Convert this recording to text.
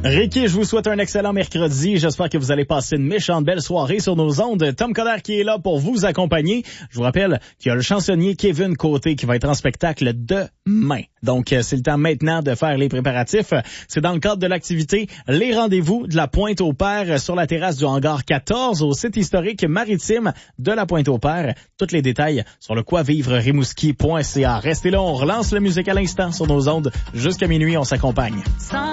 Ricky, je vous souhaite un excellent mercredi. J'espère que vous allez passer une méchante belle soirée sur nos ondes. Tom Coderre qui est là pour vous accompagner. Je vous rappelle qu'il y a le chansonnier Kevin Côté qui va être en spectacle demain. Donc, c'est le temps maintenant de faire les préparatifs. C'est dans le cadre de l'activité Les Rendez-vous de la Pointe-au-Père sur la terrasse du hangar 14 au site historique maritime de la Pointe-au-Père. Tous les détails sur le quoivivre-rimouski.ca. Restez là, on relance la musique à l'instant sur nos ondes. Jusqu'à minuit, on s'accompagne.